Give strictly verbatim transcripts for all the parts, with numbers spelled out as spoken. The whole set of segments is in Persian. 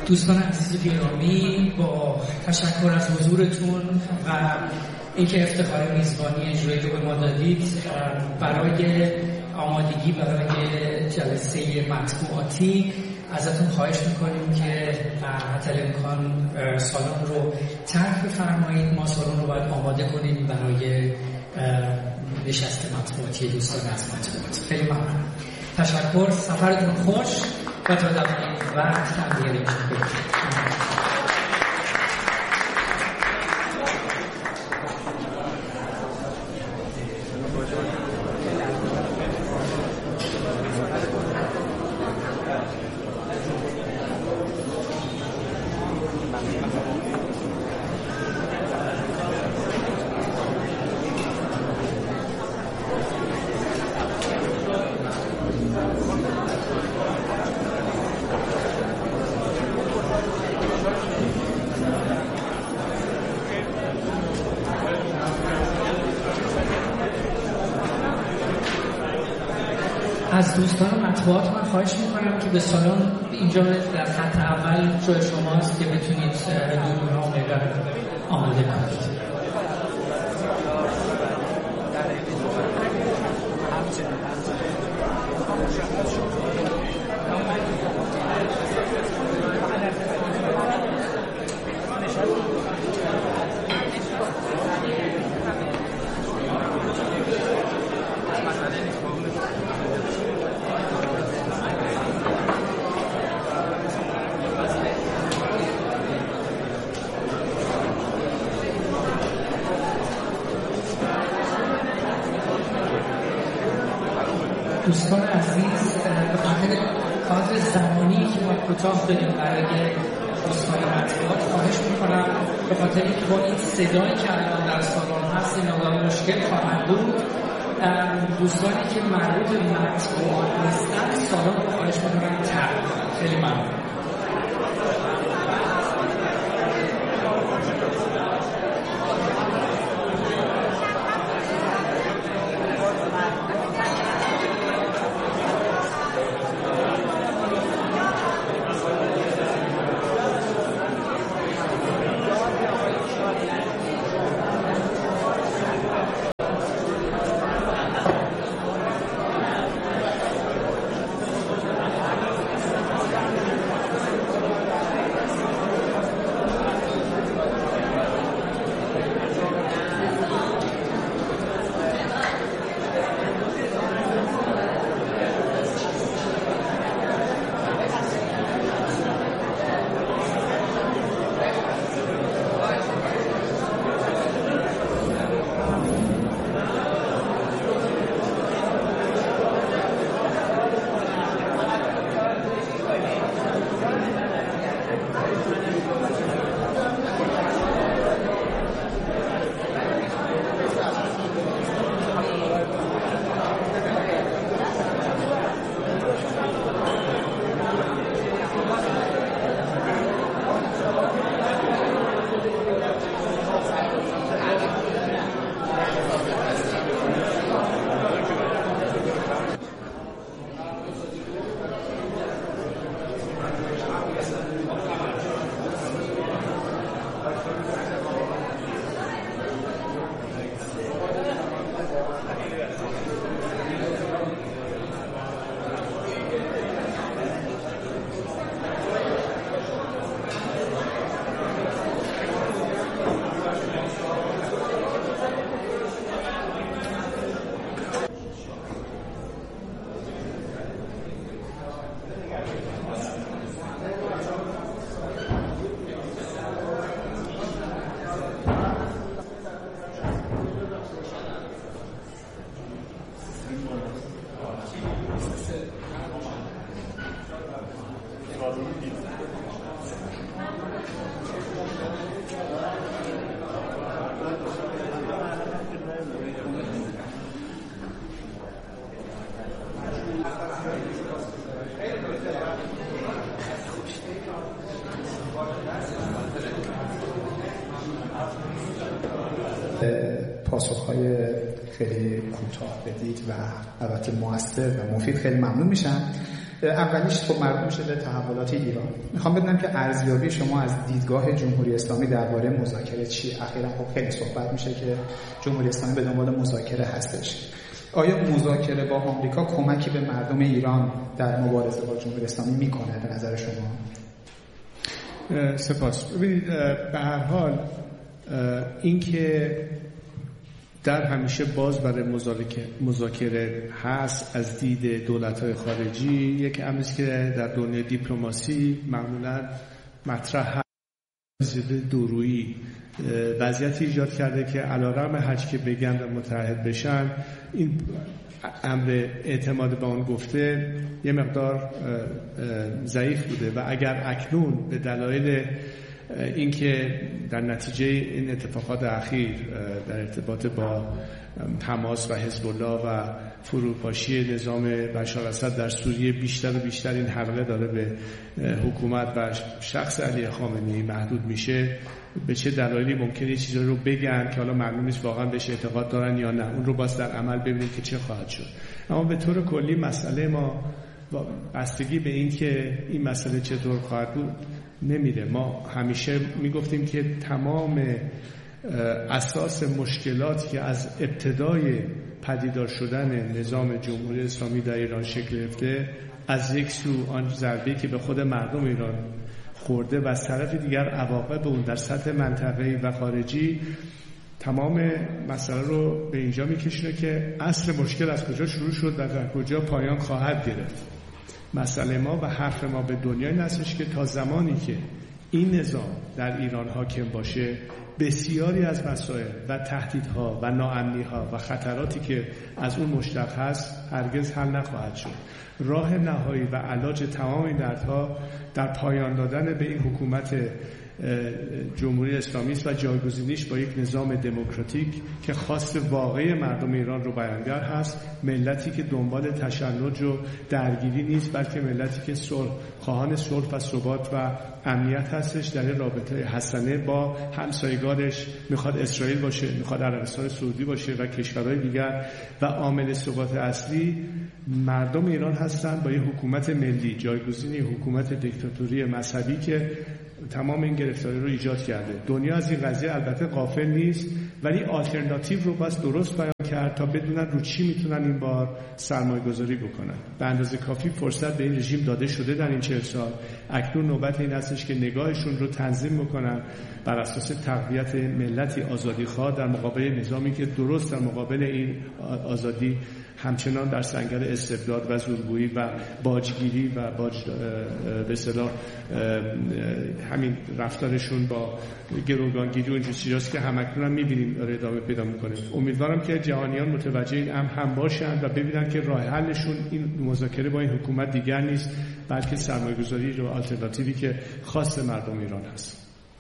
دوستان عزیز گرامی، با تشکر از حضورتون و اینکه افتخار میزبانی اجرایی رو به ما دادید، برای آمادگی برای جلسه مطبوعاتی ازتون خواهش میکنیم که حتی الامکان سالن رو ترک بفرمایید. ما سالن رو باید آماده کنیم برای نشست مطبوعاتی دوستان از مطبوعات. خیلی ممنون. تشکر، سفرتون خوش و تا زمانی وقت هم دیگه میشه. از دوستان مطبوعات من خواهش میکنم که به سالن اینجا در خط اول جای شماست که بتونید دوربین ها آماده کنید. دوستان عزیز، به خاطر کادر زمانی که ما کوتاه داریم برای دوستان مطبوعات خواهش میکنم به خاطر اینکه با این صدایی که الان در سالن هست این مقدار مشکل خواهد بود. دوستانی که مربوط به مطبوعات نیستن سالن رو خواهش میکنم ترک کنند. خیلی ممنون. پاسخهای خیلی کوتاه بدید و البته موثر و مفید خیلی ممنون میشم. اولیش خب مربوط میشه به تحولات ایران. میخوام بدونم که ارزیابی شما از دیدگاه جمهوری اسلامی درباره مذاکره چیه؟ اخیراً خب خیلی صحبت میشه که جمهوری اسلامی به دنبال مذاکره هستش. آیا مذاکره با آمریکا کمکی به مردم ایران در مبارزه با جمهوری اسلامی میکنه به نظر شما؟ سپاس. ببینید به هر حال این که در همیشه باز برای مذاکره هست از دید دولت‌های خارجی، یک امری است که در دنیای دیپلماسی معمولاً مطرح هست. دورویی وضعیتی ایجاد کرده که علیرغم هرچی که بگن و متحد بشن، این امر اعتماد به آن گفته یه مقدار ضعیف بوده و اگر اکنون به دلایل اینکه در نتیجه این اتفاقات اخیر در ارتباط با حماس و حزب الله و فروپاشی نظام بشار الاسد در سوریه بیشتر و بیشتر این حمله داره به حکومت و شخص علی خامنه‌ای محدود میشه، به چه دلایلی ممکنه یه چیزایی رو بگن که حالا معلوم نیست واقعا بهش اعتقاد دارن یا نه. اون رو باز در عمل ببینید که چه خواهد شد. اما به طور کلی مسئله ما بستگی به این که این مسئله چطور خواهد بود نمیره. ما همیشه میگفتیم که تمام اساس مشکلاتی که از ابتدای پدیدار شدن نظام جمهوری اسلامی در ایران شکل گرفته، از یک سو آن ضربه‌ای که به خود مردم ایران خورده و از طرف دیگر عواقب اون در سطح منطقه‌ای و خارجی، تمام مسئله رو به اینجا میکشونه که اصل مشکل از کجا شروع شد و در کجا پایان خواهد گرفت. مسئله ما و حرف ما به دنیای این هستش که تا زمانی که این نظام در ایران حاکم باشه، بسیاری از مسائل و تهدیدها و ناامنی‌ها و خطراتی که از اون مشتق هست هرگز حل نخواهد شد. راه نهایی و علاج تمام این دردها در پایان دادن به این حکومت جمهوری اسلامی است و جایگزینیش با یک نظام دموکراتیک که خواست واقعی مردم ایران رو بیانگر هست، ملتی که دنبال تشنج و درگیری نیست، بلکه ملتی که صلح خواهان صلح و ثبات و امنیت هستش در رابطه حسنه با همسایگانش، میخواد اسرائیل باشه، میخواد عربستان سعودی باشه و کشورهای دیگر، و عامل ثبات اصلی مردم ایران هستند با یک حکومت ملی، جایگزینی حکومت دیکتاتوری مذهبی که تمام این گرفتاری رو ایجاد کرده. دنیا از این قضیه البته غافل نیست، ولی آلترناتیو رو باز درست بیان کرد تا بدونن رو چی میتونن این بار سرمایه گذاری بکنن. به اندازه کافی فرصت به این رژیم داده شده در این چهل سال. اکنون نوبت این هستش که نگاهشون رو تنظیم بکنن بر اساس تقویت ملتی آزادیخواه در مقابل نظامی که درست در مقابل این آزادی همچنان در سنگر استبداد و زورگویی و باجگیری و باج به اصطلاح همین رفتارشون با گروگانگیری و اینجور چیزاست که همکنون هم می‌بینیم داره ادامه پیدا می‌کنه. امیدوارم که جهانیان متوجه این امر هم باشند و ببینن که راه حلشون این مذاکره با این حکومت دیگر نیست، بلکه سرمایه‌گذاری و آلترناتیوی که خاص مردم ایران هست.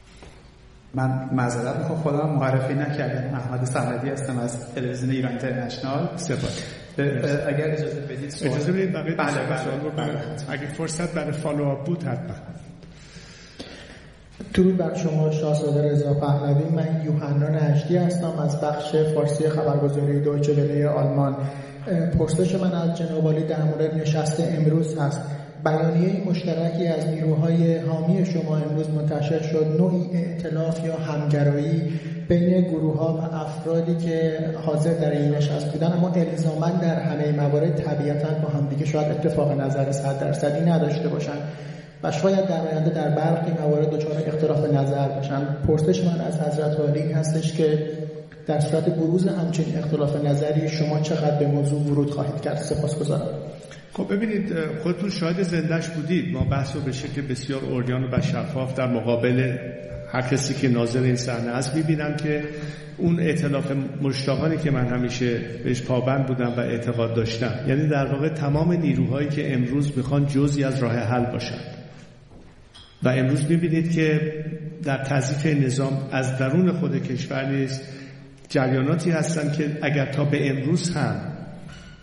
من معذرت میخوام، خودم معرفی نکردم. احمد صمدی هستم از تلویزیون ایران اینترنشنال. سپاس. اگر اجازه بدید سوال. اجازه بدید بقیه بله سوال بله بکنم. بله. اگه فرصت برای فالوآپ بود حتما. درود بر شما شاهزاده رضا پهلوی. من یوحنا نجدی هستم از بخش فارسی خبرگزاری دویچه وله آلمان. پرسش من از جناب عالی در مورد نشست امروز هست. بیانیه مشترکی از نیروهای حامی شما امروز منتشر شد، نوعی ائتلاف یا همگرایی بین گروه‌ها و افرادی که حاضر در این نشست بودن، اما الزاماً در همه موارد طبیعتاً با هم دیگه شاید اتفاق نظر صد درصدی نداشته باشن و شاید در آینده در برخی موارد دچار اختلاف نظر باشن. پرسش من از حضرت عالی این هستش که در صورت بروز همچین اختلاف نظری شما چقدر به موضوع ورود خواهید کرد؟ سپاسگزارم. خب ببینید، خودتون شاهد زندهش بودید. ما بحث رو به شکل بسیار عریان و شفاف در مقابل هر کسی که ناظر این صحنه است می‌بینم که اون ائتلاف مشتاقانی که من همیشه بهش پابند بودم و اعتقاد داشتم، یعنی در واقع تمام نیروهایی که امروز میخوان جزئی از راه حل باشن و امروز می‌بینید که در تضعیف نظام از درون خود کشور نیز جریاناتی هستن که اگر تا به امروز هم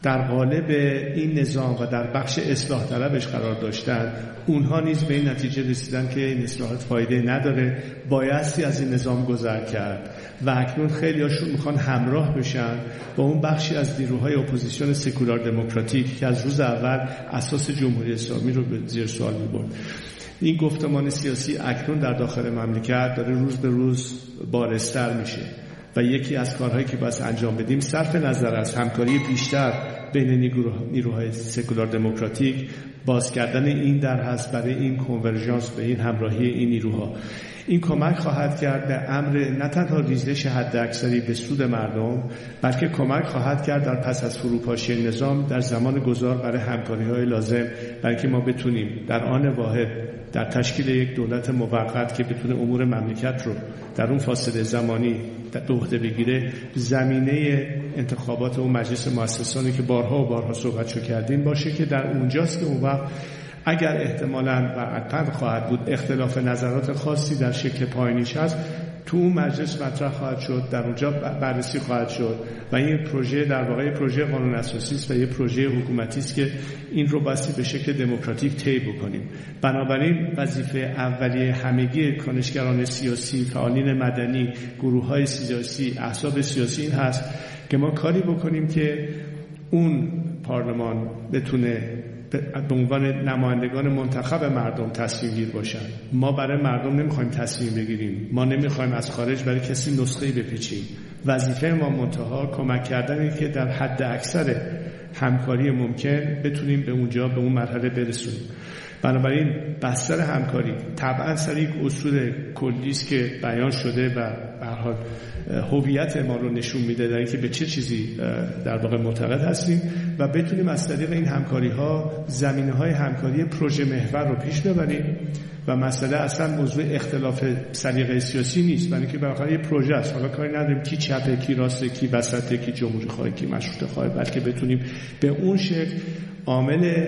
در قالب این نظام و در بخش اصلاح طلبش قرار داشتن، اونها نیز به این نتیجه رسیدن که این اصلاحات فایده نداره، بایستی از این نظام گذر کرد و اکنون خیلی هاشون میخوان همراه بشن با اون بخشی از نیروهای اپوزیسیون سکولار دموکراتیک که از روز اول اساس جمهوری اسلامی رو به زیر سوال میبرد. این گفتمان سیاسی اکنون در داخل مملکت داره روز به روز بارزتر میشه و یکی از کارهایی که باید انجام بدیم صرف نظر از همکاری بیشتر بین نیروهای سکولار دموکراتیک، باز کردن این در هست برای این کنورژانس، به این همراهی این نیروها. این کمک خواهد کرد به امر نه تنها ریزش حداکثری به سود مردم، بلکه کمک خواهد کرد در پس از فروپاشی نظام در زمان گذار برای همکاری‌های لازم، برای که ما بتونیم در آن واحد در تشکیل یک دولت موقت که بتونه امور مملکت رو در اون فاصله زمانی به عهده بگیره، زمینه انتخابات اون مجلس مؤسسانی که بارها و بارها صحبتشو کردیم باشه که در اونجاست که اون وقت اگر احتمالاً و حتما خواهد بود اختلاف نظرات خاصی در شکل پایینیش هست، تو اون مجلس مطرح خواهد شد، در اونجا بررسی خواهد شد و این پروژه در واقع پروژه قانون اساسی است و یه پروژه حکومتی است که این رو بایستی به شکل دموکراتیک طی بکنیم. بنابراین وظیفه اولیه همگی کنشگران سیاسی، فعالین مدنی، گروه‌های سیاسی، احزاب سیاسی این هست که ما کاری بکنیم که اون پارلمان بتونه به عنوان نمایندگان منتخب مردم تصمیم گیر باشن. ما برای مردم نمیخوایم تصمیم بگیریم، ما نمیخوایم از خارج برای کسی نسخه‌ای بپیچیم. وظیفه ما منتها کمک کردنه که در حد اکثر همکاری ممکن بتونیم به اونجا به اون مرحله برسونیم. بنابراین بستر همکاری طبعا سر یک اصول کلی است که بیان شده و به هر حال هویت ما رو نشون میده در اینکه به چه چیزی در واقع معتقد هستیم و بتونیم از طریق این همکاری ها زمینه‌های همکاری پروژه محور رو پیش ببریم و مسئله اصلا موضوع اختلاف سلیقه سیاسی نیست، برای اینکه بالاخره یه پروژه است. حالا کاری نداریم کی چپه، کی راسته، کی وسطه، کی جمهوری خواه، کی مشروطه خواه، بلکه بتونیم به اون شکل عامل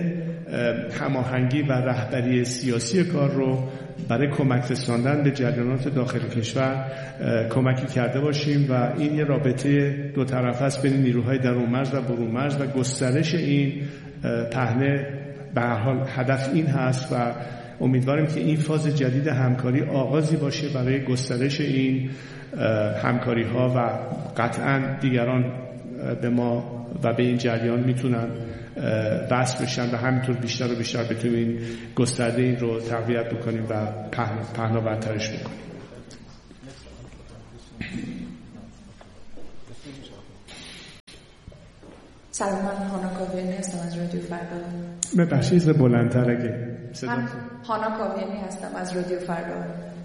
هماهنگی و رهبری سیاسی کار رو برای کمک رساندن به جریانات داخل کشور کمکی کرده باشیم و این یه رابطه دو طرفه است بین نیروهای درون مرز و برون مرز و گسترش این پهنه به هر حال هدف این هست و امیدواریم که این فاز جدید همکاری آغازی باشه برای گسترش این همکاری ها و قطعاً دیگران به ما و به این جریان میتونن بس بشن و همینطور بیشتر و بیشتر بتونیم گسترده این رو تقویت بکنیم و پهناورترش بکنیم. سلام، من هانا کاویانی هستم از رادیو فردا. به بخشیز بلندتر اگه صدا. من هانا کاویانی هستم از رادیو فردا.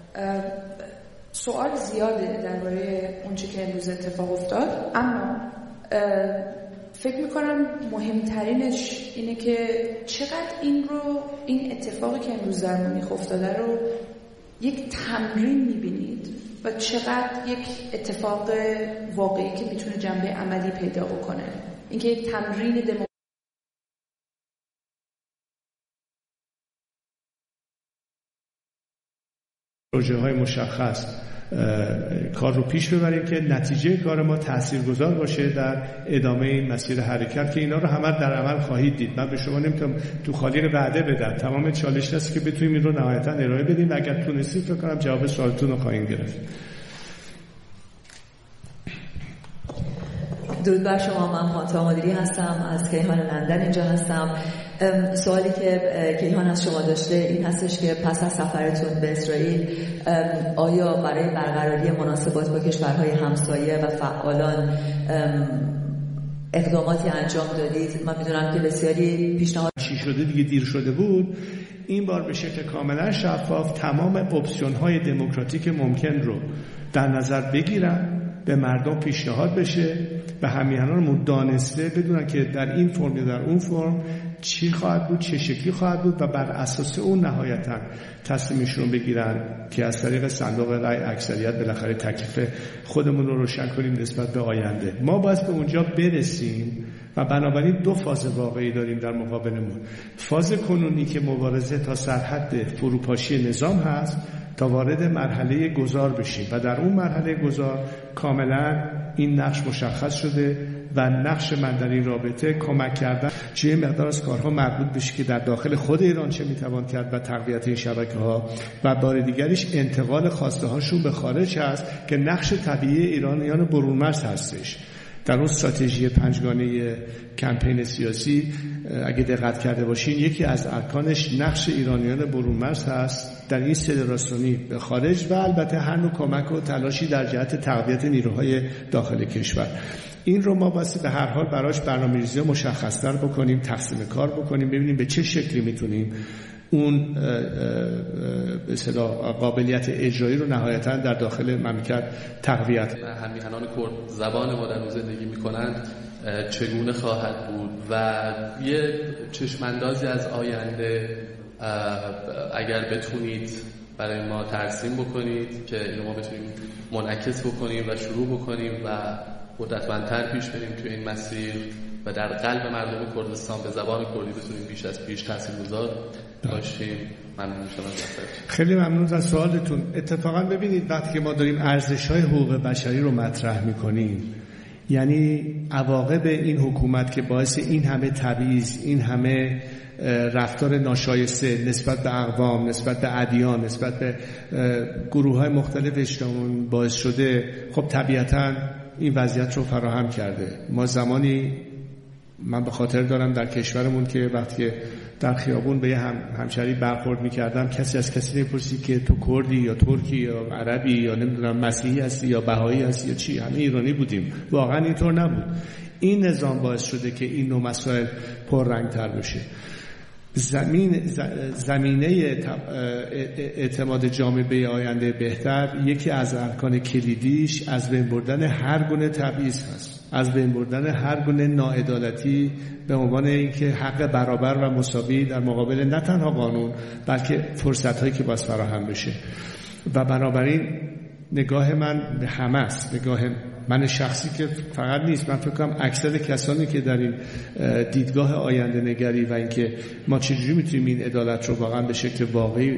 سوال زیاده درباره اون چی که امروز اتفاق افتاد، اما فکر میکنم مهمترینش اینه که چقدر این رو این اتفاقی که امروز در مونیخ افتاده رو یک تمرین میبینید و چقدر یک اتفاق واقعی که میتونه جنبه عملی پیدا بکنه. اینکه یک تمرین دموکراسی پروژه های مشخص کار رو پیش ببریم که نتیجه کار ما تاثیرگذار باشه در ادامه این مسیر حرکت که اینا رو همه در عمل خواهید دید. من به شما نمیتونم تو خالی وعده بدم، تمام چالش هست که بتونیم این رو نهایتا ارائه بدیم و اگر تونستید فکر کنم جواب سوالتون رو خواهیم گرفت. درود بر شما، من فاطمه مدیری هستم از کیهان لندن اینجا هستم. سوالی که کیهان از شما داشته این هستش که پس از سفرتون به اسرائیل آیا برای برقراری مناسبات با کشورهای همسایه و فعالان اقداماتی انجام دادید؟ من میدونم که بسیاری پیشنهاد چی شده دیگه دیر شده بود. این بار به شکل کاملا شفاف تمام اپسیون های دموکراتیک ممکن رو در نظر بگیرن، به مردم پیشنهاد بشه، به همیهنانمون دانسته بدونن که در این فرم یا در اون فرم چی خواهد بود، چه شکلی خواهد بود و بر اساس اون نهایتا تصمیمشون بگیرن که از طریق صندوق رای اکثریت بالاخره تکلیف خودمون رو روشن کنیم نسبت به آینده. ما باید به اونجا برسیم و بنابراین دو فاز واقعی داریم در مقابلمون. فاز کنونی که مبارزه تا سرحد فروپاشی نظام هست تا وارد مرحله گذار بشیم و در اون مرحله گذار کاملا این نقش مشخص شده و نقش من در این رابطه کمک کردن چه مقدار از کارها مربوط بشه که در داخل خود ایران چه میتوان کرد و تقویت این شبکه ها و بار دیگریش انتقال خواسته هاشون به خارج هست که نقش طبیعی ایرانیان برون مرز هستش. در اون استراتژی پنجگانه کمپین سیاسی اگه دقت کرده باشین یکی از ارکانش نقش ایرانیان برون مرز هست در این سلراسیونی به خارج و البته هر نوع کمک و تلاشی در جهت تقویت نیروهای داخل کشور. این رو ما واسه به هر حال براش برنامه‌ریزی مشخص‌تر بکنیم، تقسیم کار بکنیم، ببینیم به چه شکلی میتونیم اون به اصطلاح قابلیت اجرایی رو نهایتاً در داخل مملکت تقویت. همیهنان کرد زبان ما در زندگی میکنند چگونه خواهد بود و یه چشماندازی از آینده اگر بتونید برای ما ترسیم بکنید که اینو ما بتونیم منعکس بکنیم و شروع بکنیم و قدرتمندتر پیش بریم توی این مسیر و در قلب مردم کردستان به زبان کردی بتونیم بیش از پیش تاثیرگذار باشیم. ممنون شما. خیلی ممنون از سوالتون. اتفاقا ببینید وقتی که ما داریم ارزش‌های حقوق بشری رو مطرح می‌کنیم یعنی عواقب این حکومت که باعث این همه تبعیض، این همه رفتار ناشایسته نسبت به اقوام، نسبت به ادیان، نسبت به گروه‌های مختلف اجتماعی باعث شده، خب طبیعتاً این وضعیت رو فراهم کرده. ما زمانی من به خاطر دارم در کشورمون که وقتی در خیابون به یه هم همشهری برخورد می‌کردم کسی از کسی نمی‌پرسید که تو کردی یا ترکی یا عربی یا نمیدونم مسیحی هستی یا بهایی هستی یا چی، همه ایرانی بودیم. واقعا اینطور نبود. این نظام باعث شده که این نوع مسائل پررنگ‌تر بشه. زمین زمینه اعتماد جامعه به آینده بهتر یکی از ارکان کلیدیش از بین بردن هر گونه تبعیض هست، از بین بردن هر گونه ناعدالتی به عنوان اینکه حق برابر و مساوی در مقابل نه تنها قانون بلکه فرصت‌هایی که باید فراهم بشه. و بنابراین نگاه من به همه است، نگاه من شخصی که فقط نیست، من فکر کنم اکثر کسانی که در این دیدگاه آینده نگری و اینکه ما چجوری میتونیم این عدالت رو واقعا به شکل واقعی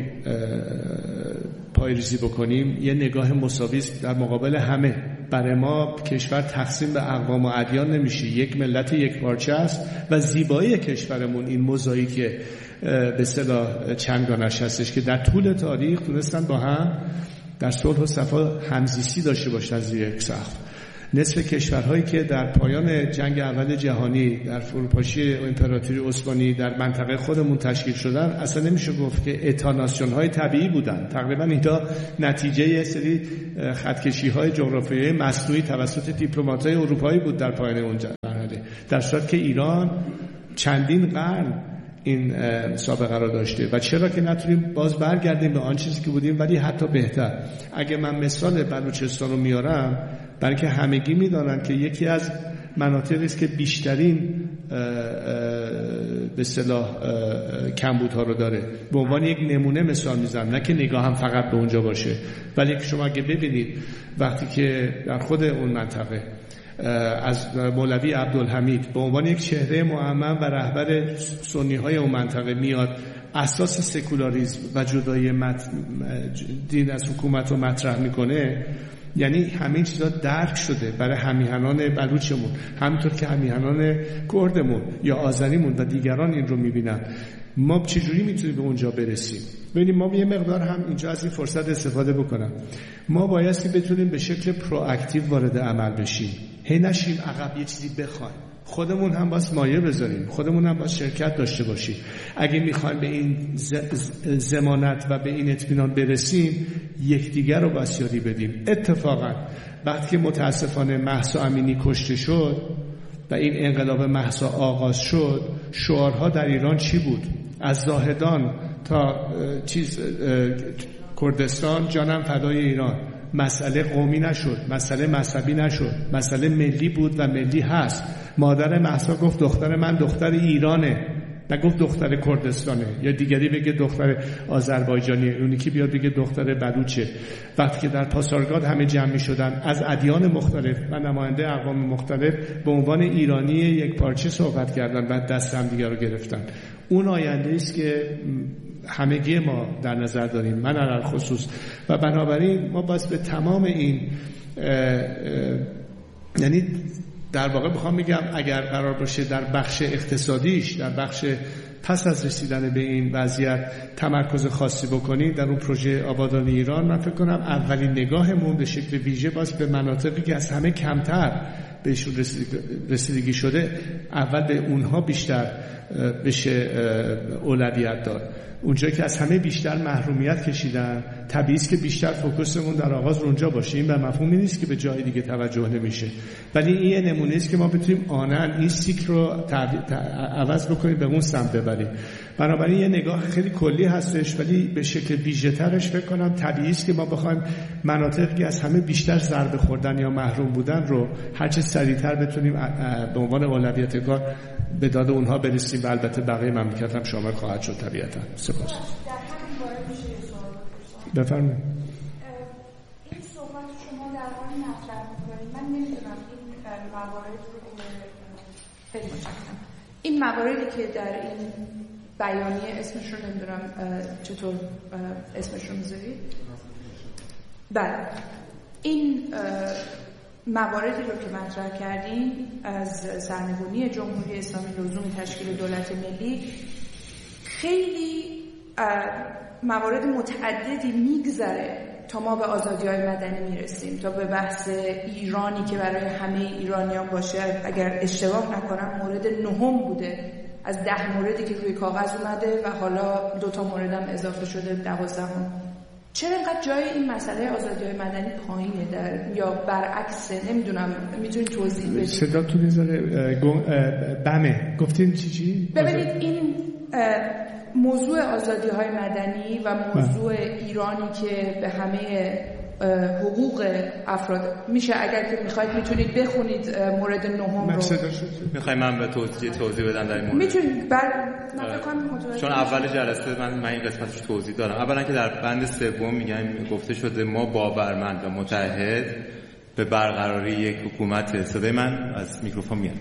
پایه‌ریزی بکنیم، یه نگاه مساوی در مقابل همه. برای ما کشور تقسیم به اقوام و ادیان نمیشه، یک ملت یک پارچه است و زیبایی کشورمون این موزاییک به اصطلاح چندگانش هستش که در طول تاریخ تونستن با هم در صلح و صفا همزیستی داشته باشن زیر یک سقف. نصف کشورهایی که در پایان جنگ اول جهانی در فروپاشی امپراتوری عثمانی در منطقه خودمون تشکیل شدن اصلا نمیشه گفت که اتاناسیون‌های طبیعی بودن. تقریبا اینا نتیجه یه سری خطکشی‌های جغرافیایی مصنوعی توسط دیپلمات‌های اروپایی بود در پایان اون مرحله، در صورتی که ایران چندین قرن این سابقه را داشته و چرا که نتونیم باز برگردیم به آن چیزی که بودیم ولی حتی بهتر. اگه من مثال بلوچستان رو میارم برای که همگی میدانن که یکی از مناطقی است که بیشترین به اصطلاح کمبودها رو داره. به عنوان یک نمونه مثال میزنم، نه که نگاه هم فقط به اونجا باشه، ولی شما اگه ببینید وقتی که در خود اون منطقه از مولوی عبدالحمید به عنوان یک چهره معمم و رهبر سنی‌های اون منطقه میاد اساس سکولاریسم و جدایی مت... دین از حکومت رو مطرح میکنه، یعنی همین چیزا درک شده برای همیهنان بلوچمون، همینطور که همیهنان کردمون یا آذریمون و دیگران این رو میبینن. ما چجوری میتونیم به اونجا برسیم؟ ببینیم ما یه مقدار هم اینجا از این فرصت استفاده بکنم. ما بایستی بتونیم به شکل پرواکتیو وارد عمل بشیم، هی نشیم عقب یه چیزی بخوایم. خودمون هم باید مایه بذاریم، خودمون هم باید شرکت داشته باشیم. اگه میخوایم به این ضمانت و به این اطمینان برسیم، یکدیگر رو باید یاری بدیم. اتفاقا وقتی که متاسفانه مهسا امینی کشته شد و این انقلاب مهسا آغاز شد، شعارها در ایران چی بود؟ از زاهدان تا چیز کردستان جانم فدای ایران. مسئله قومی نشد، مسئله مذهبی نشد، مسئله ملی بود و ملی هست. مادر مهسا گفت دختر من دختر ایرانه، نگفت دختر کردستانه، یا دیگری بگه دختر آذربایجانیه، اونی که بیاد بگه دختر بلوچه. وقتی که در پاسارگاد همه جمع می شدن از ادیان مختلف و نماینده اقوام مختلف به عنوان ایرانی یک پارچه صحبت کردن و دست هم دیگر رو گرفتن. اون آینده است که همگی ما در نظر داریم، من علل خصوص. و بنابراین ما باید به تمام این اه اه یعنی در واقع بخوام بگم اگر قرار باشه در بخش اقتصادیش، در بخش پس از رسیدن به این وضعیت تمرکز خاصی بکنیم در اون پروژه آبادانی ایران، من فکر کنم اولین نگاهمون به شکل ویژه باز به مناطقی که از همه کمتر بهشون رسیدگی شده، اول به اونها بیشتر بشه اولویت داد. اونجایی که از همه بیشتر محرومیت کشیدن، طبیعی است که بیشتر فوکسمون در آغاز اونجا باشه. این به مفهومی نیست که به جای دیگه توجه نمیشه، ولی این یه نمونه است که ما بتونیم آنن این سیکل رو عوض بکنیم، به اون سمت ببریم. بنابراین یه نگاه خیلی کلی هستش، ولی به شکل ویژه‌ترش فکر کنم طبیعی است که ما بخوایم مناطقی که از همه بیشتر ضربه خوردن یا محروم بودن رو هر چه سریعتر بتونیم به عنوان اولویت کار به داد اونها برسیم و البته بقیه مملکت هم شامل خواهد شد طبیعتا. سپاس. بفرمایید. این صحبت شما در حال مطرح می‌کنید، من نمی‌دونم این موارد رو که خیلی متشکرم. این مواردی که در این بیانیه اسمش رو نمی‌دونم چطور اسمش رو می‌ذارید. بله. این مواردی رو که مطرح کردین از سرنگونی جمهوری اسلامی، لزوم تشکیل دولت ملی، خیلی موارد متعددی میگذره تا ما به آزادی‌های مدنی میرسیم، تا به بحث ایرانی که برای همه ایرانیان باشه. اگر اشتباه نکنم مورد نهم بوده از ده موردی که روی کاغذ اومده و حالا دو تا موردم اضافه شده دوازدهم. چرا اینقدر جای این مسئله آزادی‌های مدنی پایینه در یا برعکس؟ نمیدونم، میتونید توضیح بدید؟ صداتون میذاره بمه گفتین چی چی؟ ببینید این موضوع آزادی‌های مدنی و موضوع ایرانی که به همه حقوق افراد میشه، اگر که میخواید میتونید بخونید مورد نهم رو. میخوای من به توضیح توضیح بدم در این مورد؟ میتونید. بر چون اول جلسه من من این قسمتش توضیح دارم. اولا که در بند سوم میگم گفته شده ما باورمند و متحد به برقراری یک حکومت، صدای من از میکروفون میاد،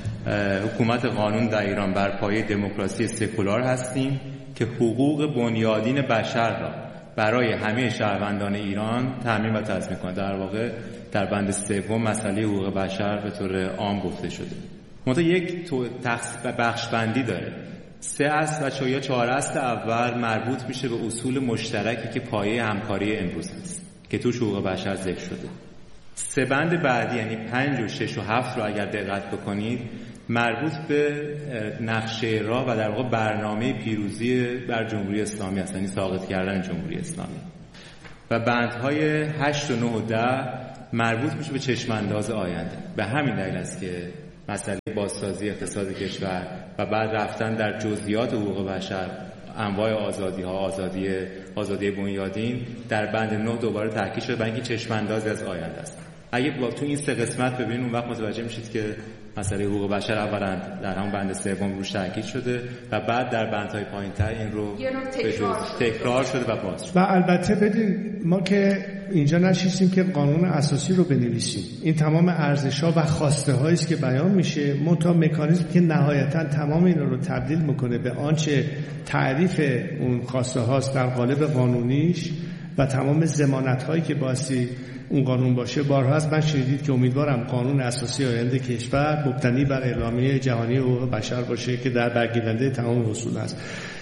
حکومت قانون در ایران بر پایه دموکراسی سکولار هستیم که حقوق بنیادین بشر را برای همه شهروندان ایران تضمین و تضمین کنه. در واقع در بند سوم مسئله حقوق بشر به طور عام گفته شده. منتها یک بخش بندی داره. سه اصل و چهار یا چهار اصل اول مربوط میشه به اصول مشترکی که پایه همکاری امروز است که توش حقوق بشر ذکر شده. سه بند بعدی یعنی پنج و شش و هفت رو اگر دقت بکنید مربوط به نقشه راه و در واقع برنامه پیروزی بر جمهوری اسلامی است، یعنی ساقط کردن جمهوری اسلامی. و بندهای هشت و نه و ده مربوط میشه به چشمانداز آینده. به همین دلیل است که مسئله بازسازی اقتصاد کشور و بعد رفتن در جزئیات حقوق بشر، انواع آزادی ها، آزادی آزادی بنیادین در بند نه دوباره تاکید شده، برای اینکه چشماندازی از آینده است. اگه تو این سه قسمت ببینید اون وقت متوجه میشید که مسئله حقوق بشر اولا در همون بند سوم روش تاکید شده و بعد در بندهای پایین‌تر این رو تکرار, تکرار شده و باز شده. و البته بدین ما که اینجا نشستیم که قانون اساسی رو بنویسیم، این تمام ارزش‌ها و خواسته‌هایی است که بیان میشه، منتها مکانیزم که نهایتاً تمام اینا رو تبدیل میکنه به آنچه تعریف اون خواسته هاست در قالب قانونیش و تمام ضمانت‌هایی که باعثی اون قانون باشه. بارها از من شنیدید که امیدوارم قانون اساسی آینده کشور مبتنی بر اعلامیه جهانی حقوق بشر باشه که در برگیرنده تمام اصول است.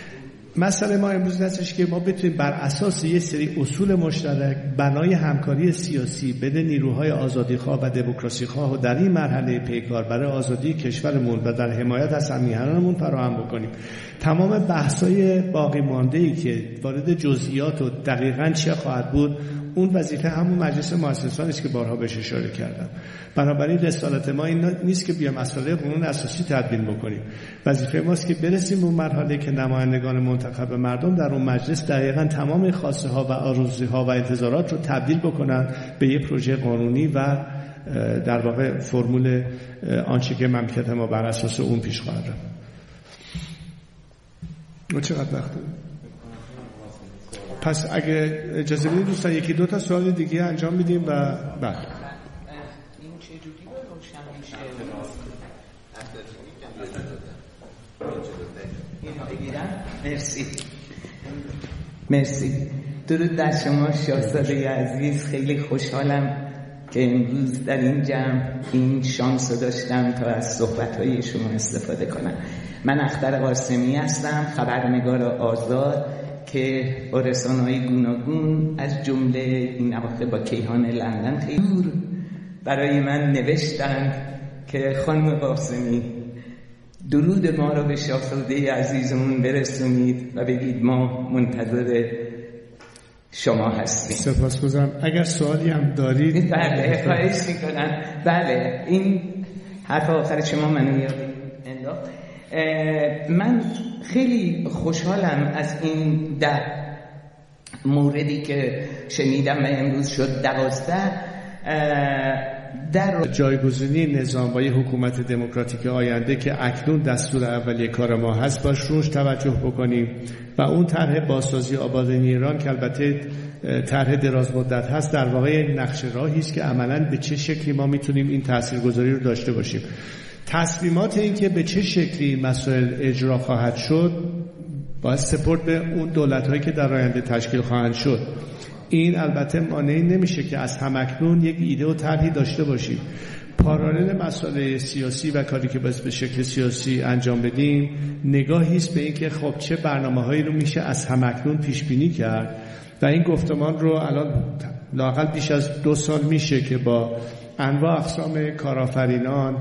مسئله ما امروز هستش که ما بتونیم بر اساس یه سری اصول مشترک بنای همکاری سیاسی بین نیروهای آزادیخواه و دموکراسیخواه و در این مرحله پیکار برای آزادی کشورمون و در حمایت از هم‌میهنانمون فراهم بکنیم. تمام بحث‌های باقی مانده‌ای که وارد جزئیات و دقیقاً چه خواهد بود، اون وظیفه همون مجلس مؤسسان است که بارها بهش اشاره کردم. بنابراین رسالت ما این نیست که بیام مسئله قانون اساسی تدوین بکنیم. وظیفه ماست که برسیم به اون مرحله که نمایندگان منتخب مردم در اون مجلس دقیقاً تمام خواسته ها و آرزوها و انتظارات رو تبدیل بکنن به یک پروژه قانونی و در واقع فرمول آنچه که مملکت ما بر اساس اون پیش خواهد رفت. و چقدر وقت داریم؟ پس اگه اجازه بدید دوستان یکی دو تا سوال دیگه انجام میدیم و بعد این چجوری به روشن میشه اینو بگیرم؟ مرسی مرسی. درود در شما شاهزاده عزیز، خیلی خوشحالم که امروز در این جمع این شانس رو داشتم تا از صحبت‌های شما استفاده کنم. من اختر قاسمی هستم، خبرنگار آزاد که با رسانه‌های گوناگون از جمله این اواخر با کیهان لندن خیلی دور برای من نوشتن که خانم قاسمی درود ما رو به شاهزاده عزیزمون برسونید و بگید ما منتظر شما هستیم. سپاسگزارم. اگر سوالی هم دارید. بله خواهش میکنم. بله این حرف آخر شما منو یاد انداخت. من خیلی خوشحالم از این ده موردی که شنیدم و امروز شد دوازده. در جایگزینی نظام و یه حکومت دموکراتیک آینده که اکنون دستور اولیه کار ما هست باش روش توجه بکنیم و اون طرح بازسازی آبادانی ایران که البته طرح دراز مدت هست در واقع نقشه راهی است که عملاً به چه شکلی ما میتونیم این تاثیرگذاری رو داشته باشیم. تصمیمات این که به چه شکلی مسائل اجرا خواهد شد باید سپورت به اون دولت‌هایی که در آینده تشکیل خواهند شد. این البته مانعی نمیشه که از همکنون یک ایده و طرحی داشته باشیم. پارالل مسائل سیاسی و کاری که باید به شکل سیاسی انجام بدیم نگاهی است به این که خب چه برنامه‌هایی رو میشه از همکنون پیش بینی کرد و این گفتمان رو الان لااقل بیش از دو سال میشه که با انواع اقسام کارآفرینان،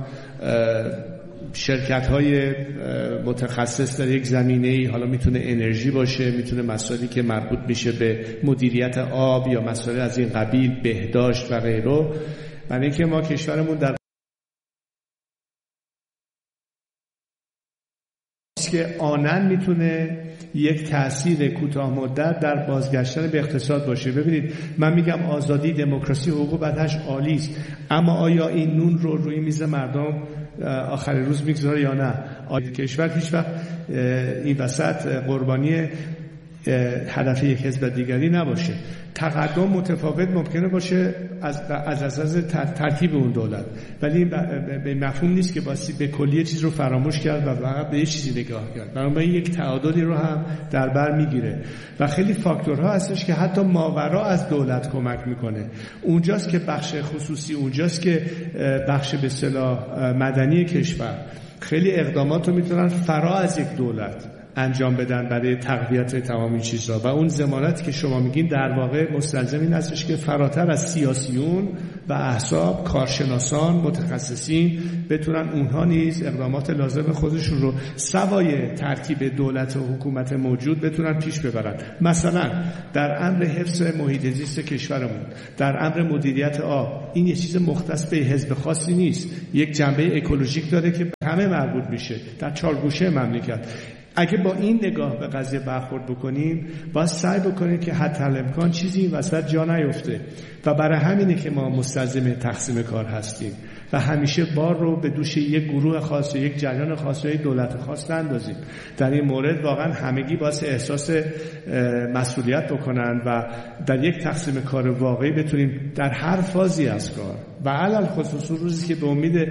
شرکت‌های متخصص در یک زمینه‌ای، حالا میتونه انرژی باشه، میتونه مسائلی که مربوط میشه به مدیریت آب یا مسائل از این قبیل، بهداشت و غیره، برای اینکه ما کشورمون در که آنن میتونه یک تأثیر کوتاه مدت در بازگشتن به اقتصاد باشه. ببینید من میگم آزادی، دموکراسی، حقوق بشر عالی است، اما آیا این نون رو روی میز مردم آخر روز میگذاره یا نه؟ آیا کشور هیچ وقت این وسط قربانی هدف یک حزب دیگری نباشه. تقدم متفاوت ممکنه باشه از از اساس ترکیب اون دولت، ولی به مفهوم نیست که باسی به کلیه چیز رو فراموش کرد و فقط به یه چیزی نگاه کرد. بنابراین یک تعادلی رو هم در بر میگیره و خیلی فاکتورها هستش که حتی ماورا از دولت کمک میکنه. اونجاست که بخش خصوصی، اونجاست که بخش به اصطلاح مدنی کشور خیلی اقدامات رو میتونن فرا از یک دولت انجام بدن برای تقویت تمام این چیزها و اون ضمانتی که شما میگین در واقع مستلزم این هستش که فراتر از سیاسیون و احزاب، کارشناسان، متخصصین بتونن اونها نیز اقدامات لازم خودشون رو سوای ترکیب دولت و حکومت موجود بتونن پیش ببرن. مثلا در امر حفظ محیط زیست کشورمون، در امر مدیریت آب، این یه چیز مختص به حزب خاصی نیست، یک جنبه اکولوژیک داره که همه مربوط میشه در چارگوشه مملکت. اگه با این نگاه به قضیه برخورد بکنیم باید سعی بکنیم که حتی الامکان چیزی این وسط جا نیفته و برای همینه که ما مستلزم تقسیم کار هستیم و همیشه بار رو به دوش یک گروه خاص، یک جریان خاص، یک دولت خاص نندازیم. در این مورد واقعا همگی باید احساس مسئولیت بکنن و در یک تقسیم کار واقعی بتونیم در هر فازی از کار و علل خصوص روزی که به امید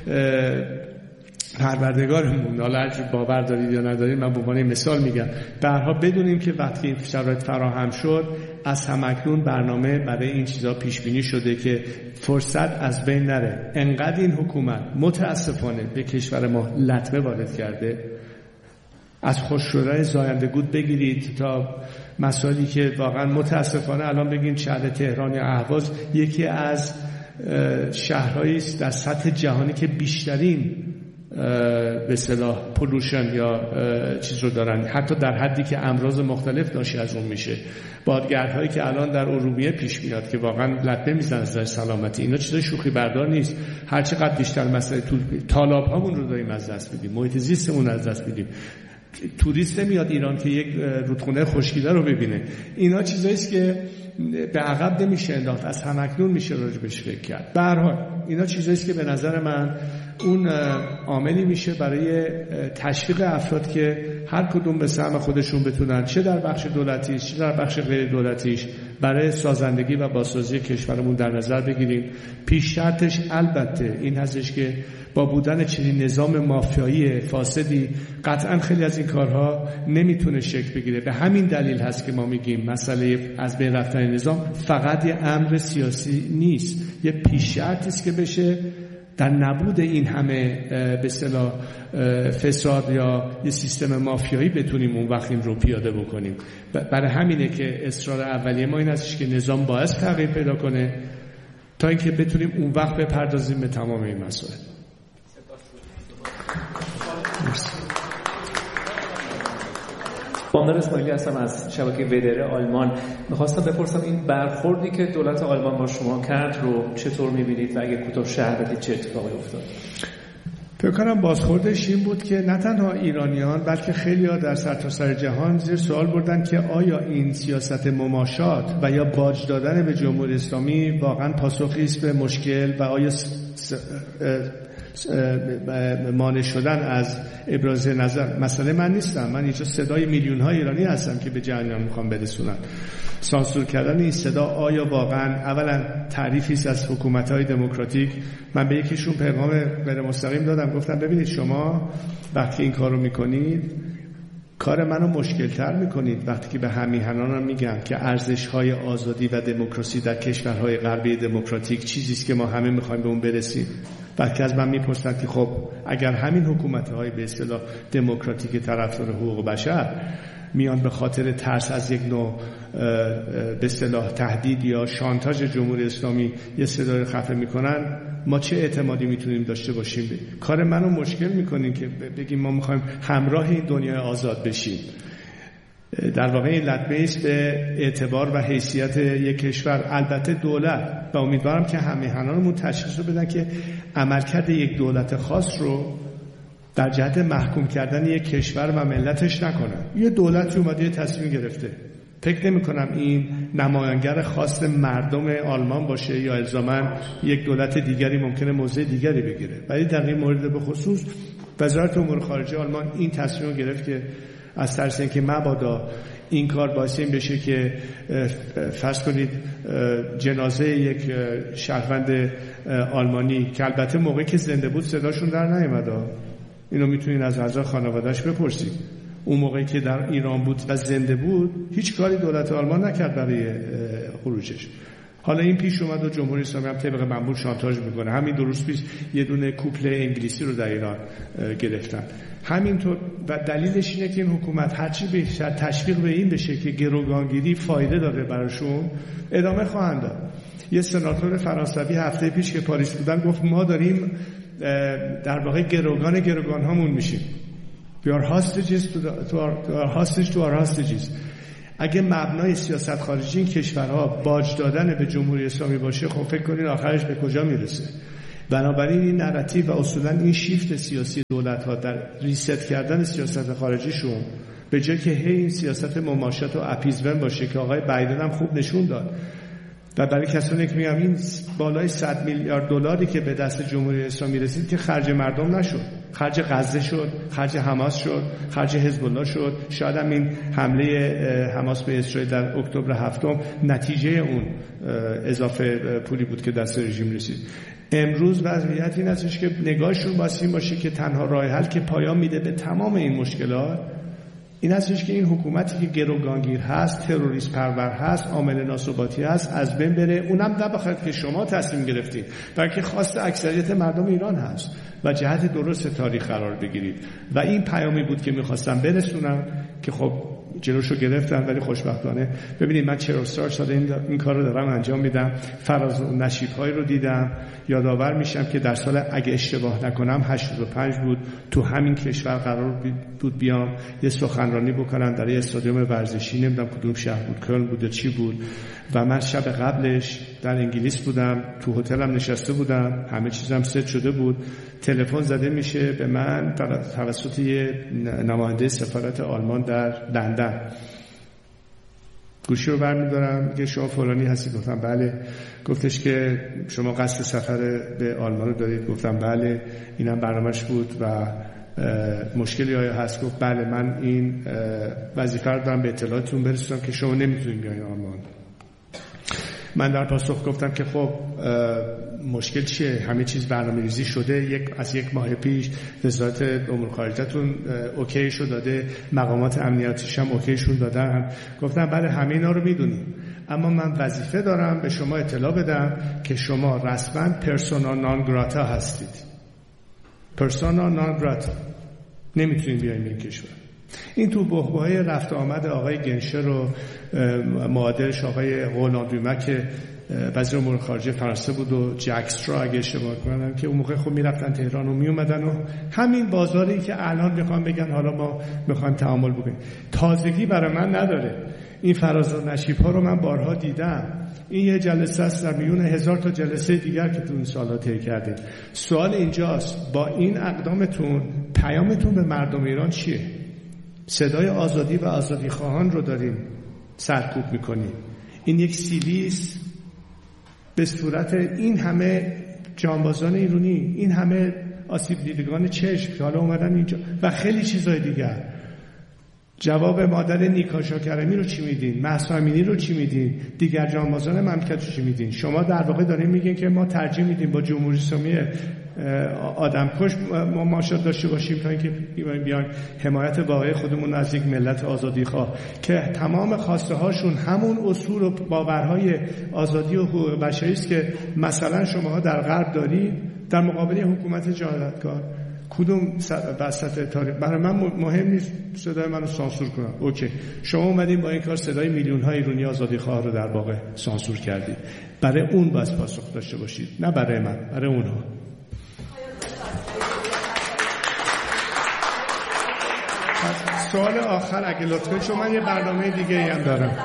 پروردگارمون، حالا باور دارید یا ندارید، من به عنوان مثال میگم، به هر حال بدونیم که وقتی شرایط فراهم شد از همکنون برنامه برای این چیزا پیش بینی شده که فرصت از بین نره. انقدر این حکومت متاسفانه به کشور ما لطمه وارد کرده، از خوش‌شورای زایندگود بگیرید تا مسائلی که واقعا متاسفانه الان بگیم شهر تهران یا اهواز یکی از شهرهایی است در سطح جهانی که بیشترین به اصطلاح پولوشن یا چیز رو دارن، حتی در حدی که امراض مختلف ناشی از اون میشه. بادگردهایی که الان در ارومیه پیش میاد که واقعا لطمه میزنه از سلامتی، اینا چیزای شوخی بردار نیست. هر چقدر بیشتر مسئله طول طالاب هامون رو داریم از دست میدیم، محیط زیستمون از دست میدیم. توریست نمیاد ایران که یک رودخونه خشکیده رو ببینه. اینا چیزایی است که به عقب نمیشه انداخت، از همکنون میشه راجبش فکر کرد. به هر حال اینا چیزایی است که به نظر من اون عاملی میشه برای تشویق افراد که هر کدوم به سهم خودشون بتونن، چه در بخش دولتیش چه در بخش غیر دولتیش، برای سازندگی و بازسازی کشورمون در نظر بگیریم. پیش شرطش البته این هستش که با بودن چنین نظام مافیایی فاسدی قطعا خیلی از این کارها نمیتونه شکل بگیره. به همین دلیل هست که ما میگیم مسئله از بین رفتن نظام فقط یه امر سیاسی نیست، یه پیش شرطی است که بشه در نبود این همه به اصطلاح فساد یا یه سیستم مافیایی بتونیم اون وقت این رو پیاده بکنیم. برای همینه که اصرار اولیه ما این هستش که نظام باعث تغییر پیدا کنه تا اینکه بتونیم اون وقت بپردازیم به تمام این مسائل. بامداد اسماعیلی هستم از شبکه ودره آلمان. میخواستم بپرسم این برخوردی که دولت آلمان با شما کرد رو چطور میبینید و اگه کوتاه شرح بدید چه اتفاقی افتاد؟ فکر کنم بازخوردش این بود که نه تنها ایرانیان بلکه خیلی‌ها در سرتاسر جهان زیر سوال بردن که آیا این سیاست مماشات و یا باج دادن به جمهوری اسلامی واقعا پاسخی است به مشکل و آیا مانع شدن از ابراز نظر. مسئله من نیستم، من اینجا صدای میلیون های ایرانی هستم که به جریان میخوام برسونم. سانسور کردن این صدا آیا واقعا اولا تعریفی است از حکومت های دموکراتیک؟ من به یکیشون پیغام غیر مستقیم دادم، گفتم ببینید شما وقتی این کارو میکنید کار منو مشکل تر میکنید وقتی که به همیهنانم میگم که ارزش های آزادی و دموکراسی در کشورهای غربی دموکراتیک چیزی است که ما همه میخوایم به اون برسیم. وقتی از من میپرسن که خب اگر همین حکومت‌های به اصطلاح دموکراتیک طرفدار حقوق بشر میان به خاطر ترس از یک نوع به اصطلاح تهدید یا شانتاژ جمهوری اسلامی یه صدای خفه میکنن، ما چه اعتمادی میتونیم داشته باشیم؟ کار منو مشکل میکنین که بگیم ما میخوایم همراه این دنیای آزاد بشیم. در واقع این لطمه است به اعتبار و حیثیت یک کشور. البته دولت و امیدوارم که همیهنانمون تشخیص رو بدن که عملکرد یک دولت خاص رو در جهت محکوم کردن یک کشور و ملتش نکنن. یه دولتی اومده یه تصمیم گرفته، فکر نمی کنم این نماینگر خاص مردم آلمان باشه یا الزاماً یک دولت دیگری ممکنه موضع دیگری بگیره، ولی در این مورد به خصوص وزارت امور خارجه آلمان این تصمیم رو گرفت که از ترس اینکه مبادا این کار باعث این بشه که فرض کنید جنازه یک شهروند آلمانی که البته موقعی که زنده بود صداشون در نیامد، اینو میتونین از اعضای خانواده‌اش بپرسید، اون موقعی که در ایران بود و زنده بود هیچ کاری دولت آلمان نکرد برای خروجش. حالا این پیش اومد و جمهوری اسلامی هم طبق معمول شانتاژ میکنه. همین دو روز پیش یه دونه کوپل انگلیسی رو در ایران گرفتن. همینطور و دلیلش اینه که این حکومت هرچی بیشتر تشویق به این بشه که گروگانگیری فایده داره براشون ادامه خواهند داد. یه سناتور فرانسوی هفته پیش که پاریس بودن گفت ما داریم در واقع گروگان گروگان هامون میشیم. We are hostages to, the, to, our, to our hostage to our hostages. اگه مبنای سیاست خارجی این کشورها باج دادن به جمهوری اسلامی باشه، خب فکر کنین آخرش به کجا میرسه؟ بنابراین این نراتیو و اصولا این شیفت سیاسی دولت‌ها در ریست کردن سیاست خارجیشون به جای که هی این سیاست مماشات و اپیزمنت باشه که آقای بایدن هم خوب نشون داد و برای کسانی که میگم این بالای صد میلیارد دلاری که به دست جمهوری اسلامی رسید که خرج مردم نشد، خرج غزه شد، خرج حماس شد، خرج حزب الله شد. شاید هم این حمله حماس به اسرائیل در اکتبر هفتم نتیجه اون اضافه پولی بود که دست رژیم رسید. امروز وضعیت این هستش که نگاهشون باید این باشه که تنها راه حل که پایان میده به تمام این مشکلات این هستش که این حکومتی که گروگانگیر هست، تروریست پرور هست، عامل ناثباتی هست از بین بره. اونم نه بخاطر که شما تصمیم گرفتید، بلکه خواست اکثریت مردم ایران هست و جهت درست تاریخ قرار بگیرید. و این پیامی بود که میخواستم برسونم که خب جلوشو گرفتن، ولی خوشبختانه ببینید من چهل و چهار سال این, این کار رو دارم انجام میدم. فراز و نشیب‌های رو دیدم، یادآور میشم که در سال اگه اشتباه نکنم هشتاد و پنج بود تو همین کشور قرار بود بیام یه سخنرانی بکنم در یه استادیوم ورزشی، نمیدونم کدوم شهر بود، کلن بود یا چی بود، و من شب قبلش در انگلیس بودم، تو هتلم نشسته بودم، همه چیزم ست شده بود. تلفن زده میشه به من توسط یه نماینده سفارت آلمان در لندن. گوشی رو برمی‌دارم که شما فلانی هستی؟ گفتم بله. گفتش که شما قصد سفر به آلمان رو دارید؟ گفتم بله. اینم برنامه‌اش بود. و مشکلی آیا هست؟ گفت بله، من این وظیفه رو دارم به اطلاعاتتون برسونم که شما نمیتونید بیاین آلمان. من در پاسخ گفتم که خب مشکل چیه؟ همه چیز برنامه‌ریزی شده. یک از یک ماه پیش وزارت امور خارجه‌تون اوکی شو داده، مقامات امنیتیش هم اوکیشون دادن. گفتم بله همه اینا رو میدونیم، اما من وظیفه دارم به شما اطلاع بدم که شما رسما پرسونا نان گراتا هستید. پرسونا نان گراتا، نمیتونید بیاین این کشور. این تو بحبوحه رفت آمد آقای گنشر و معادلش آقای غلام‌دومه که وزیر امور خارجه فرانسه بود و جکسترا اگه اشتباه کنم، که اون موقع خب میرفتن تهران و میومدن و همین بازاری که الان میخوان بگن حالا ما میخوان تعامل بکنیم، تازگی برای من نداره. این فراز و نشیب ها رو من بارها دیدم. این یه جلسه است در میون هزار تا جلسه دیگر که تو این سال‌ها طی کردید. سوال اینجاست، با این اقدامتون پیامتون به مردم ایران چیه؟ صدای آزادی و آزادی خواهان رو داریم سرکوب میکنیم. این یک سیلیس به صورت این همه جانبازان ایرانی، این همه آسیب دیدگان چشم که حالا اومدن اینجا و خیلی چیزای دیگر. جواب مادر نیکا شاکرمی رو چی میدین؟ مهسا امینی رو چی میدین؟ دیگر جانبازان مملکت رو چی میدین؟ شما در واقع دارین میگین که ما ترجیح میدیم با جمهوری اسلامی آدمکش ما ماشات داشته باشیم تا اینکه بیایم حمایت واقعی خودمون از یک ملت آزادی خواه که تمام خواسته هاشون همون اصول و باورهای آزادی و حقوق بشری است که مثلا شماها در غرب دارید در مقابل حکومت جنایتکار. کدوم وسط تاریخ؟ برای من مهم نیست صدای منو سانسور کنم. اوکی، شما اومدین با این کار صدای میلیون های ایرانی آزادی خواه رو در واقع سانسور کردید. برای اون باید پاسخ داشته باشید، نه برای من، برای اونها. سوال آخر اگه لطف کنید، چون من یه برنامه دیگه ای هم دارم.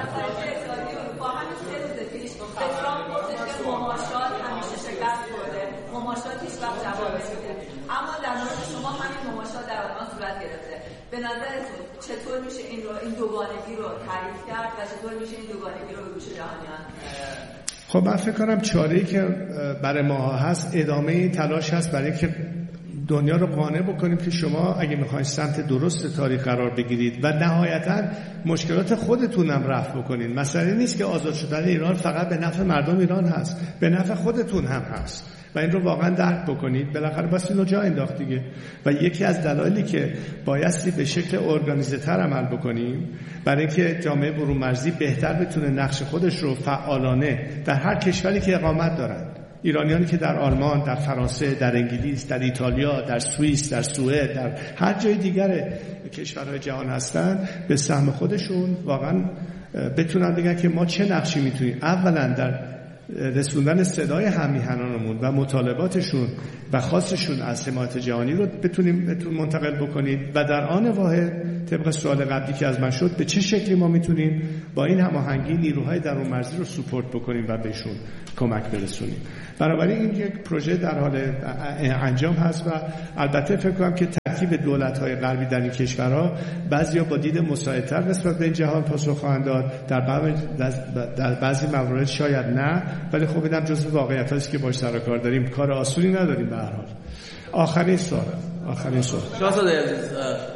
به نظرتون چطور میشه این رو این دوگانگی رو تعریف کرد و چطور میشه این دوگانگی رو به گوش جهانیان؟ خب من فکر کنم چاره‌ای که برای ما هست ادامه تلاش هست برای که دنیا رو قانع بکنیم که شما اگه میخواین سمت درست تاریخ قرار بگیرید و نهایتاً مشکلات خودتون هم رفع بکنید. مسئله نیست که آزاد شدن ایران فقط به نفع مردم ایران هست، به نفع خودتون هم هست و این رو واقعا درک بکنید. بالاخره بس اینو جا انداخت دیگه. و یکی از دلایلی که بایستی به شکل ارگانیزه‌تر عمل بکنیم برای اینکه جامعه برون مرزی بهتر بتونه نقش خودش رو فعالانه در هر کشوری که اقامت دارن، ایرانیانی که در آلمان، در فرانسه، در انگلیس، در ایتالیا، در سوئیس، در سوئد، در هر جای دیگر کشورهای جهان هستن، به سهم خودشون واقعا بتونن بگن که ما چه نقشی میتونیم اولا در رسوندن صدای هم‌میهنانمون و مطالباتشون و خواستشون از حمایت جهانی رو بتونیم بتون منتقل بکنید و در آن واحد طبق سوال قبلی که از من شد به چه شکلی ما میتونیم با این هماهنگی نیروهای درون مرزی رو سپورت بکنیم و بهشون کمک برسونیم. بنابراین این یک پروژه در حال انجام هست و البته فکر کنم که ترکیب دولت‌های غربی در این کشورها بعضیا با دید مساعدتر نسبت به این جهان پاسخ خواهند داد، در بعضی در بعضی موارد شاید نه، ولی خب اینم جزو واقعیت‌هایی است که باهاش سر و کار داریم. کار آسونی نداریم به هر حال. آخرین سوال آخرین سوال شاهزاده عزیز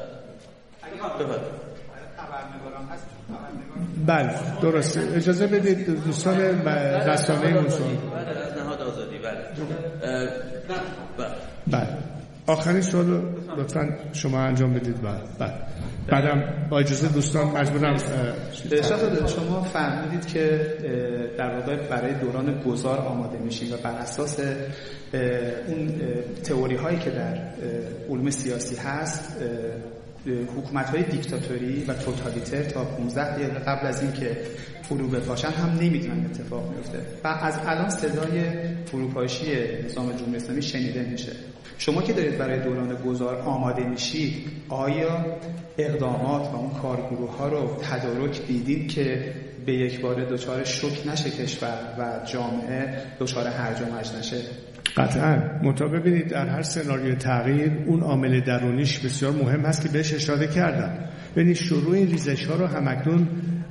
بله درسته، اجازه بدید دوستان رسانه‌مون سوال بعد از نهاد آزادی. بله بله آخرین سوال رو لطفاً شما انجام بدید. بله بله بعدم با اجازه دوستان مجبورم. شاهزاده شما فهمیدید که در واقع برای دوران گذار آماده میشید و بر اساس اون تئوری هایی که در علوم سیاسی هست حکومت‌های دیکتاتوری و توتالیتر تا پانزده دقیقه قبل از اینکه فرو بپاشن هم نمیدونن اتفاق میفته و از الان صدای فروپاشی نظام جمهوری اسلامی شنیده میشه. شما که دارید برای دوران گذار آماده میشید، آیا اقدامات و اون کارگروه‌ها رو تدارک دیدید که به یک بار دچار شوک نشه کشور و جامعه دچار هرج و مرج نشه؟ قطعاً. منتها ببینید در هر سناریوی تغییر اون عامل درونیش بسیار مهم هست که بهش اشاره کردم. ببینید شروع این ریزش‌ها رو همکنون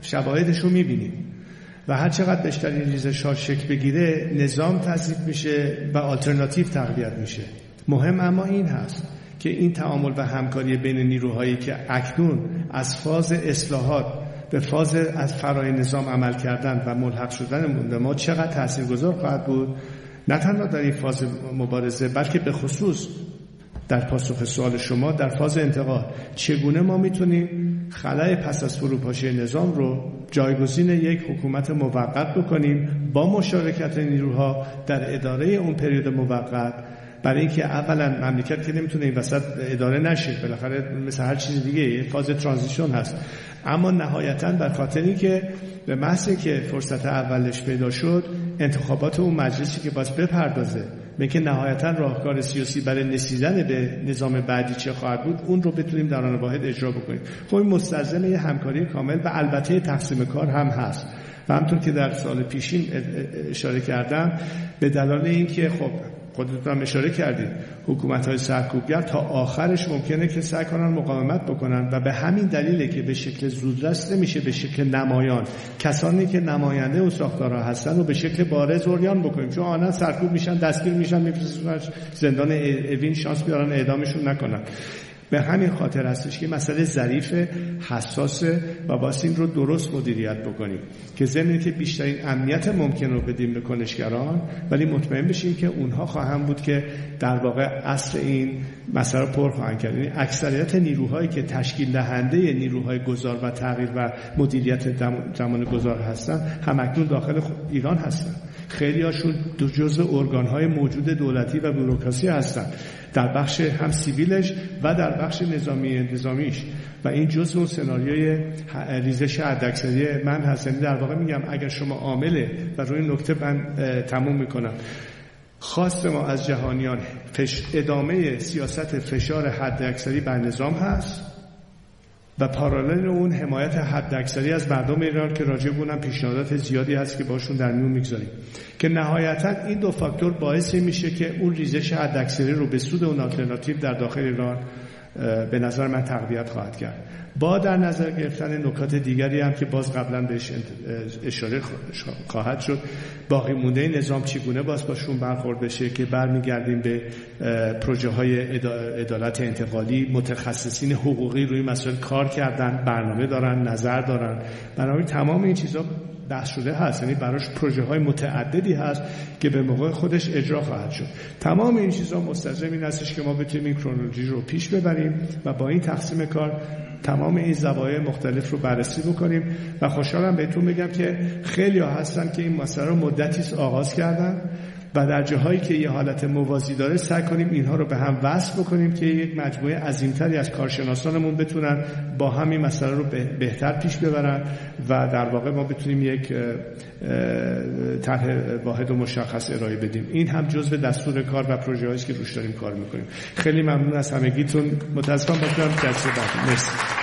شواهدش رو میبینیم و هر چقدر بیشتر این ریزش ها شکل بگیره نظام تضعیف میشه و آلترناتیو تقویت میشه. مهم اما این هست که این تعامل و همکاری بین نیروهایی که اکنون از فاز اصلاحات به فاز از فرای نظام عمل کردن و ملحق شدن مونده ما چقدر تاثیرگذار خواهد بود، نه تنها در این فاز مبارزه بلکه به خصوص در پاسخ سوال شما در فاز انتقال. چگونه ما میتونیم خلأ پس از فروپاشی نظام رو جایگزین یک حکومت موقت بکنیم با مشارکت نیروها در اداره اون پریود موقت، برای اینکه اولا مملکت که نمیتونه این وسط اداره نشه، بالاخره مثل هر چیز دیگه یه فاز ترانزیشن هست، اما نهایتاً بر خاطر اینکه به محض که فرصت اولش پیدا شد انتخابات اون مجلسی که باز بپردازه به که نهایتاً راهکار سیاسی برای رسیدن به نظام بعدی چه خواهد بود اون رو بتونیم در آن واحد اجرا بکنیم. خب این مستلزم یه همکاری کامل و البته تقسیم کار هم هست و همونطور که در سال پیشین اشاره کردم به دلایل اینکه خب خودتون هم اشاره کردید حکومت‌های سرکوبگر تا آخرش ممکنه که سعی کنن مقاومت بکنن و به همین دلیله که به شکل زودرس نمیشه به شکل نمایان کسانی که نماینده اون ساختارها هستن و به شکل بارز عریان بکنیم، چون آنها سرکوب میشن، دستگیر میشن، میفرستن زندان اوین، شانس بیارن اعدامشون نکنن. به همین خاطر هستش که مسئله ظریف، حساسه و باید این رو درست مدیریت بکنیم که ضمن که بیشترین امنیت ممکن رو بدیم به کنشگران، ولی مطمئن بشیم که اونها خواهند بود که در واقع اصل این مسئله رو پر خواهند کرد. یعنی اکثریت نیروهایی که تشکیل دهنده نیروهای گذار و تغییر و مدیریت زمان گذار هستن همکنون داخل ایران هستن. خیلی هاشون دو جزء ارگان‌های موجود دولتی و بوروکراسی هستن، در بخش هم سیویلش و در بخش نظامی نظامیش، و این جزء اون سناریوی ریزش حداکثری من هست. یعنی در واقع میگم اگر شما عامله و روی نکته من تموم میکنم، خواست ما از جهانیان فش ادامه سیاست فشار حداکثری بر نظام هست و پارالل اون حمایت حداکثری از مردم ایران که راجع به اونم پیشنهادات زیادی هست که باشون در میون میگذاریم، که نهایتا این دو فاکتور باعث میشه که اون ریزش حداکثری رو به سود اون آلترناتیو در داخل ایران به نظر من تقویت خواهد کرد، با در نظر گرفتن نکات دیگری هم که باز قبلا بهش اشاره خواهد شد. باقی مونده نظام چگونه باز باشون برخورد بشه که برمیگردیم به پروژه های عدالت انتقالی. متخصصین حقوقی روی مسائل کار کردن، برنامه دارن، نظر دارن، برای تمام این چیزا بحث شده هست، یعنی براش پروژه های متعددی هست که به موقع خودش اجرا خواهد شد. تمام این چیزا مستلزم این هستش که ما بتونیم این کرونولوژی رو پیش ببریم و با این تقسیم کار تمام این زوایای مختلف رو بررسی بکنیم و خوشحالم بهتون بگم که خیلی ها هستن که این مسئله رو مدتی آغاز کردن و در جاهایی که یه حالت موازی داره سعی کنیم اینها رو به هم وصل بکنیم که یک مجموعه عظیمتری از کارشناسانمون بتونن با هم این مسئله رو بهتر پیش ببرن و در واقع ما بتونیم یک طرح واحد و مشخص ارائه بدیم. این هم جزء دستور کار و پروژه‌هایی است که روش داریم کار میکنیم. خیلی ممنون از همگیتون. متاسفم باید برم جلسه بعد. مرسی.